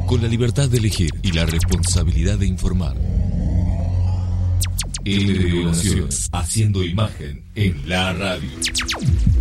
con la libertad de elegir y la responsabilidad de informar. LDO Nación, haciendo imagen en la radio.